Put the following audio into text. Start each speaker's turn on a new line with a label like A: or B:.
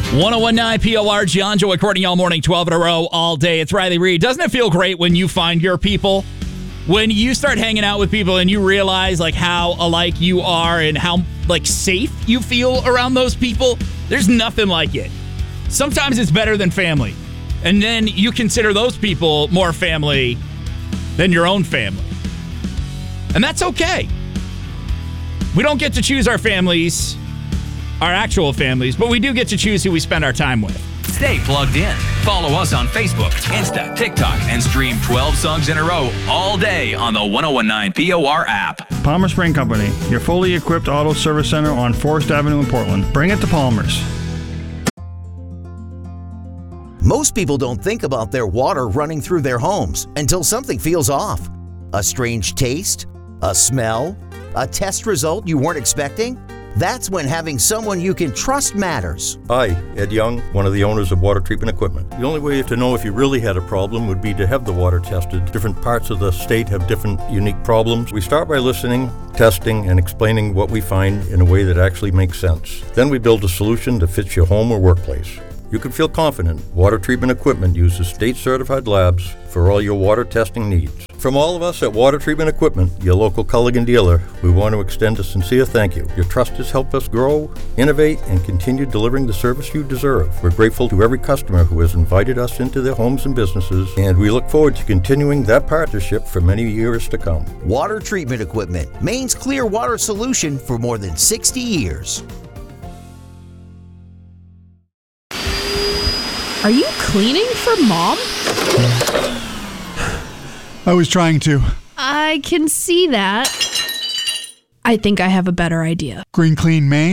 A: 1019 POR, John Joe according all morning, 12 in a row, all day. It's Riley Reid. Doesn't it feel great when you find your people? When you start hanging out with people and you realize like how alike you are and how like safe you feel around those people? There's nothing like it. Sometimes it's better than family. And then you consider those people more family than your own family. And that's okay. We don't get to choose our families, our actual families, but we do get to choose who we spend our time with.
B: Stay plugged in. Follow us on Facebook, Insta, TikTok, and stream 12 songs in a row all day on the 1019 POR app.
C: Palmer Spring Company, your fully equipped auto service center on Forest Avenue in Portland. Bring it to Palmer's.
D: Most people don't think about their water running through their homes until something feels off. A strange taste? A smell? A test result you weren't expecting? That's when having someone you can trust matters.
E: Hi, Ed Young, one of the owners of Water Treatment Equipment. The only way to know if you really had a problem would be to have the water tested. Different parts of the state have different unique problems. We start by listening, testing, and explaining what we find in a way that actually makes sense. Then we build a solution that fits your home or workplace. You can feel confident Water Treatment Equipment uses state-certified labs for all your water testing needs. From all of us at Water Treatment Equipment, your local Culligan dealer, we want to extend a sincere thank you. Your trust has helped us grow, innovate, and continue delivering the service you deserve. We're grateful to every customer who has invited us into their homes and businesses, and we look forward to continuing that partnership for many years to come.
D: Water Treatment Equipment, Maine's clear water solution for more than 60 years.
F: Are you cleaning for Mom?
G: I was trying to.
F: I can see that. I think I have a better idea.
G: Green Clean Maine?